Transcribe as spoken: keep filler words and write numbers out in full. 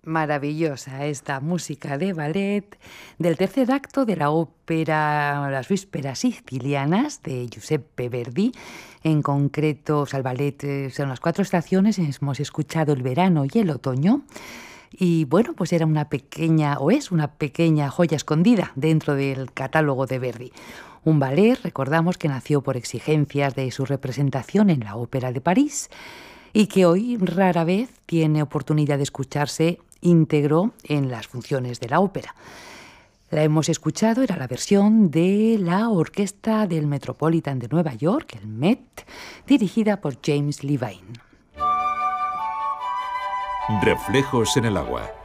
Maravillosa esta música de ballet del tercer acto de la ópera Las Vísperas Sicilianas de Giuseppe Verdi. En concreto, o sea, el ballet eh, son las cuatro estaciones, hemos escuchado el verano y el otoño. Y bueno, pues era una pequeña, o es una pequeña joya escondida dentro del catálogo de Verdi. Un ballet, recordamos, que nació por exigencias de su representación en la Ópera de París y que hoy rara vez tiene oportunidad de escucharse íntegro en las funciones de la ópera. La hemos escuchado, era la versión de la Orquesta del Metropolitan de Nueva York, el Met, dirigida por James Levine. Reflejos en el agua.